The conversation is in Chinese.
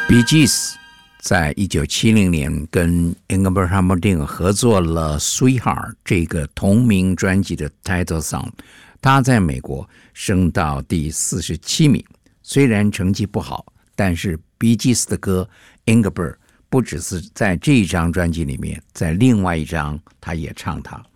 Bee Gees 在1970年跟 Ingrid Hammonding 合作了 Sweetheart 这个同名专辑的 title song， 他在美国升到第47名。虽然成绩不好，但是 Bee Gees 的歌 Ingrid 不只是在这一张专辑里面，在另外一张他也唱它。